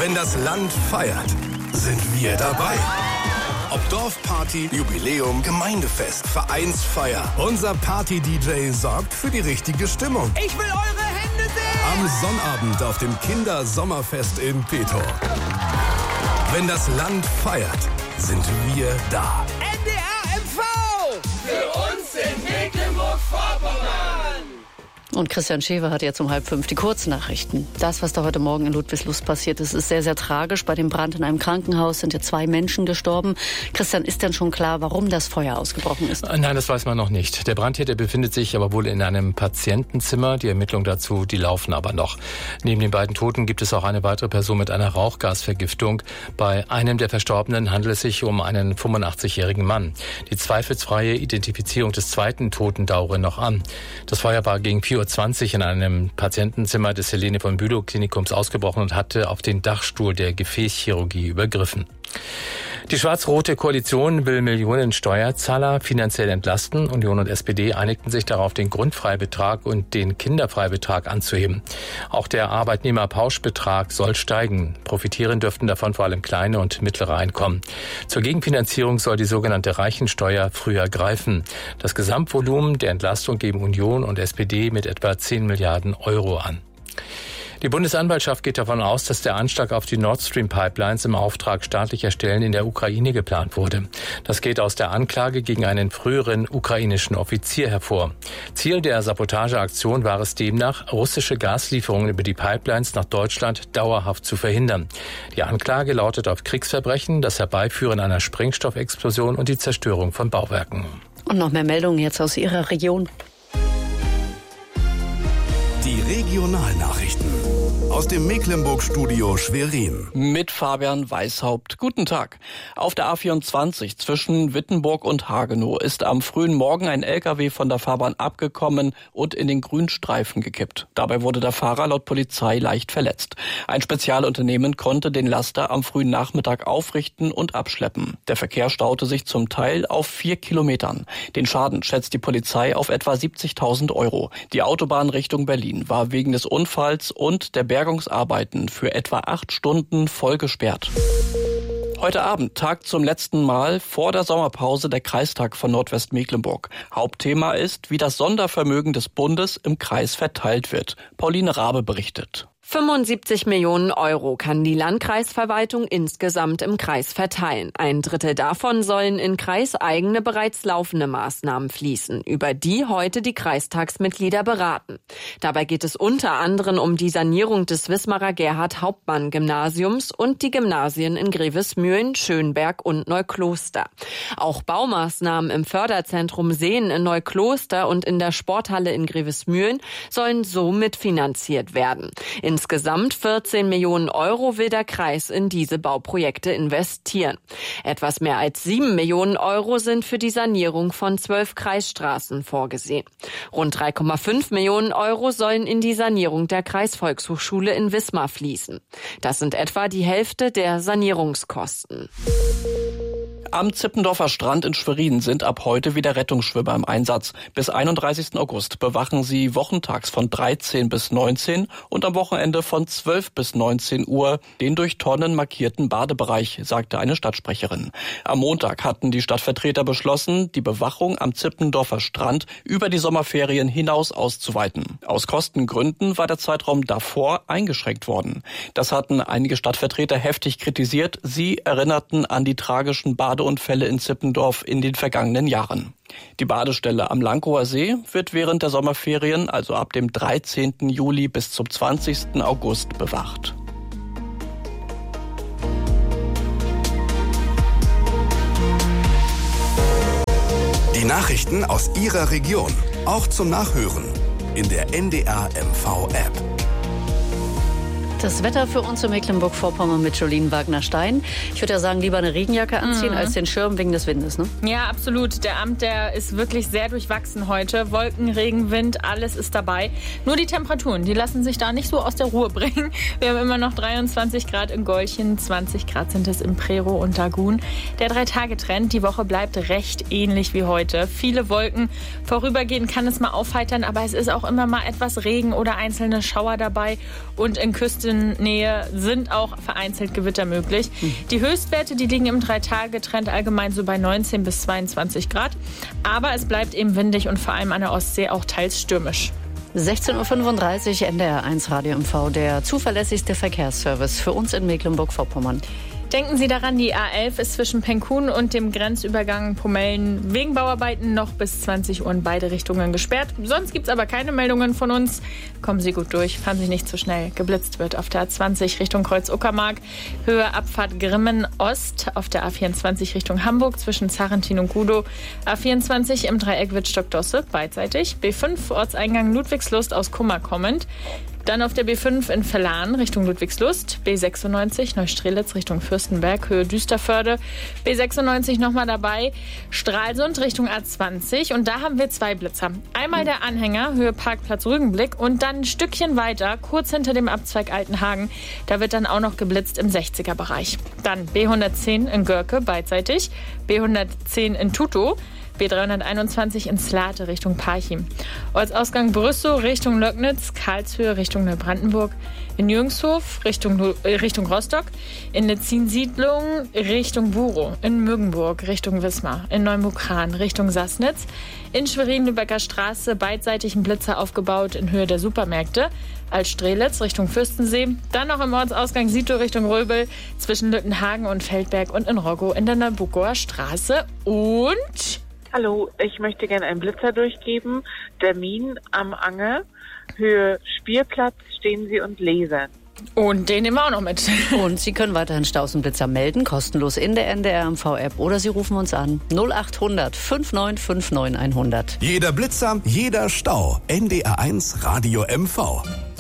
Wenn das Land feiert, sind wir dabei. Ob Dorfparty, Jubiläum, Gemeindefest, Vereinsfeier. Unser Party-DJ sorgt für die richtige Stimmung. Ich will eure Hände sehen! Am Sonnabend auf dem Kindersommerfest in Petor. Wenn das Land feiert, sind wir da. NDR MV! Für uns in Mecklenburg-Vorpommern! Und Christian Schewe hat jetzt um 4:30 die Kurznachrichten. Das, was da heute Morgen in Ludwigslust passiert ist, ist sehr, sehr tragisch. Bei dem Brand in einem Krankenhaus sind ja 2 Menschen gestorben. Christian, ist denn schon klar, warum das Feuer ausgebrochen ist? Nein, das weiß man noch nicht. Der Brandtäter befindet sich aber wohl in einem Patientenzimmer. Die Ermittlungen dazu, die laufen aber noch. Neben den beiden Toten gibt es auch eine weitere Person mit einer Rauchgasvergiftung. Bei einem der Verstorbenen handelt es sich um einen 85-jährigen Mann. Die zweifelsfreie Identifizierung des zweiten Toten dauere noch an. Das Feuer war gegen 4:20 Uhr in einem Patientenzimmer des Helene von Bülow Klinikums ausgebrochen und hatte auf den Dachstuhl der Gefäßchirurgie übergriffen. Die schwarz-rote Koalition will Millionen Steuerzahler finanziell entlasten. Union und SPD einigten sich darauf, den Grundfreibetrag und den Kinderfreibetrag anzuheben. Auch der Arbeitnehmerpauschbetrag soll steigen. Profitieren dürften davon vor allem kleine und mittlere Einkommen. Zur Gegenfinanzierung soll die sogenannte Reichensteuer früher greifen. Das Gesamtvolumen der Entlastung geben Union und SPD mit etwa 10 Milliarden Euro an. Die Bundesanwaltschaft geht davon aus, dass der Anschlag auf die Nord Stream Pipelines im Auftrag staatlicher Stellen in der Ukraine geplant wurde. Das geht aus der Anklage gegen einen früheren ukrainischen Offizier hervor. Ziel der Sabotageaktion war es demnach, russische Gaslieferungen über die Pipelines nach Deutschland dauerhaft zu verhindern. Die Anklage lautet auf Kriegsverbrechen, das Herbeiführen einer Sprengstoffexplosion und die Zerstörung von Bauwerken. Und noch mehr Meldungen jetzt aus Ihrer Region. Die Regionalnachrichten aus dem Mecklenburg-Studio Schwerin. Mit Fabian Weishaupt. Guten Tag. Auf der A24 zwischen Wittenburg und Hagenow ist am frühen Morgen ein LKW von der Fahrbahn abgekommen und in den Grünstreifen gekippt. Dabei wurde der Fahrer laut Polizei leicht verletzt. Ein Spezialunternehmen konnte den Laster am frühen Nachmittag aufrichten und abschleppen. Der Verkehr staute sich zum Teil auf 4 Kilometern. Den Schaden schätzt die Polizei auf etwa 70.000 Euro. Die Autobahn Richtung Berlin war wegen des Unfalls und der Bergungsarbeiten für etwa 8 Stunden voll gesperrt. Heute Abend tagt zum letzten Mal vor der Sommerpause der Kreistag von Nordwestmecklenburg. Hauptthema ist, wie das Sondervermögen des Bundes im Kreis verteilt wird. Pauline Rabe berichtet. 75 Millionen Euro kann die Landkreisverwaltung insgesamt im Kreis verteilen. 1/3 davon sollen in kreiseigene bereits laufende Maßnahmen fließen, über die heute die Kreistagsmitglieder beraten. Dabei geht es unter anderem um die Sanierung des Wismarer Gerhard-Hauptmann-Gymnasiums und die Gymnasien in Grevesmühlen, Schönberg und Neukloster. Auch Baumaßnahmen im Förderzentrum Seen in Neukloster und in der Sporthalle in Grevesmühlen sollen so mitfinanziert werden. Insgesamt 14 Millionen Euro will der Kreis in diese Bauprojekte investieren. Etwas mehr als 7 Millionen Euro sind für die Sanierung von 12 Kreisstraßen vorgesehen. Rund 3,5 Millionen Euro sollen in die Sanierung der Kreisvolkshochschule in Wismar fließen. Das sind etwa die Hälfte der Sanierungskosten. Am Zippendorfer Strand in Schwerin sind ab heute wieder Rettungsschwimmer im Einsatz. Bis 31. August bewachen sie wochentags von 13 bis 19 und am Wochenende von 12 bis 19 Uhr den durch Tonnen markierten Badebereich, sagte eine Stadtsprecherin. Am Montag hatten die Stadtvertreter beschlossen, die Bewachung am Zippendorfer Strand über die Sommerferien hinaus auszuweiten. Aus Kostengründen war der Zeitraum davor eingeschränkt worden. Das hatten einige Stadtvertreter heftig kritisiert. Sie erinnerten an die tragischen Badeunfälle in Zippendorf in den vergangenen Jahren. Die Badestelle am Lankower See wird während der Sommerferien, also ab dem 13. Juli bis zum 20. August, bewacht. Die Nachrichten aus Ihrer Region, auch zum Nachhören in der NDR MV App. Das Wetter für uns in Mecklenburg-Vorpommern mit Jolene Wagner-Stein. Ich würde ja sagen, lieber eine Regenjacke anziehen als den Schirm wegen des Windes, ne? Ja, absolut. Der Abend, der ist wirklich sehr durchwachsen heute. Wolken, Regen, Wind, alles ist dabei. Nur die Temperaturen, die lassen sich da nicht so aus der Ruhe bringen. Wir haben immer noch 23 Grad in Golchen, 20 Grad sind es in Prero und Dagun. Der 3-Tage-Trend, die Woche bleibt recht ähnlich wie heute. Viele Wolken, vorübergehend kann es mal aufheitern, aber es ist auch immer mal etwas Regen oder einzelne Schauer dabei. Und in Küsten Küstennähe sind auch vereinzelt Gewitter möglich. Die Höchstwerte, die liegen im 3-Tage-Trend allgemein so bei 19 bis 22 Grad. Aber es bleibt eben windig und vor allem an der Ostsee auch teils stürmisch. 16.35 Uhr, NDR 1 Radio MV, der zuverlässigste Verkehrsservice für uns in Mecklenburg-Vorpommern. Denken Sie daran, die A11 ist zwischen Penkun und dem Grenzübergang Pomellen wegen Bauarbeiten noch bis 20 Uhr in beide Richtungen gesperrt. Sonst gibt es aber keine Meldungen von uns. Kommen Sie gut durch, fahren Sie nicht zu schnell. Geblitzt wird auf der A20 Richtung Kreuz-Uckermark, Höhe Abfahrt Grimmen Ost, auf der A24 Richtung Hamburg zwischen Zarentin und Gudow, A24 im Dreieck Wittstock-Dosse, beidseitig, B5 Ortseingang Ludwigslust aus Kummer kommend, dann auf der B5 in Verlan Richtung Ludwigslust, B96 Neustrelitz Richtung Fürstenberg, Höhe Düsterförde, B96 nochmal dabei, Stralsund Richtung A20 und da haben wir 2 Blitzer. Einmal der Anhänger, Höhe Parkplatz Rügenblick und dann ein Stückchen weiter, kurz hinter dem Abzweig Altenhagen, da wird dann auch noch geblitzt im 60er-Bereich. Dann B110 in Görke beidseitig, B110 in Tutow, B321 in Slate Richtung Parchim. Ortsausgang Brüssow Richtung Löcknitz, Karlshöhe Richtung Neubrandenburg, in Jüngshof Richtung Rostock, in Letzin-Siedlung Richtung Burow, in Müggenburg Richtung Wismar, in Neumukran Richtung Sassnitz, in Schwerin-Lübecker Straße beidseitig ein Blitzer aufgebaut in Höhe der Supermärkte, als Strelitz Richtung Fürstensee, dann noch im Ortsausgang Sito Richtung Röbel, zwischen Lüttenhagen und Feldberg und in Roggow in der Neubugower Straße und... Hallo, ich möchte gerne einen Blitzer durchgeben. Termin am Anger, Höhe Spielplatz, stehen Sie und lesen. Und den nehmen wir auch noch mit. Und Sie können weiterhin Staus und Blitzer melden, kostenlos in der NDR MV-App oder Sie rufen uns an 0800 5959 100. Jeder Blitzer, jeder Stau. NDR 1 Radio MV.